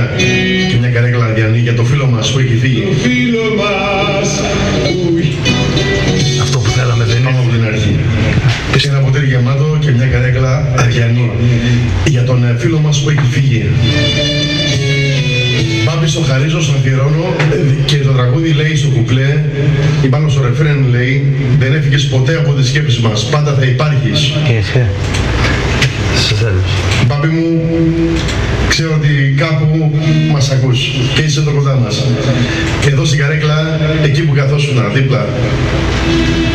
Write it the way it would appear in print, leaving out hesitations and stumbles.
και μια καρέκλα αδιανή για το φίλο μας που έχει φύγει. Το φίλο μας. Αυτό που θέλαμε δεν είναι. Πάμε από την αρχή. Ένα ποτήρι γεμάτο και μια καρέκλα αδιανή για τον φίλο μας που έχει φύγει. Μπάμπη στο χαρίζω, στο αφιερώνω και το τραγούδι λέει στο κουπλέ ή πάνω στο ρεφρέν λέει δεν έφυγες ποτέ από τις σκέψεις μας, πάντα θα υπάρχεις. Στο τέλος. Μπάμπη μου, ξέρω ότι κάπου μας ακούς και είσαι εδώ κοντά μας. Εδώ στην καρέκλα, εκεί που καθόσουνα δίπλα.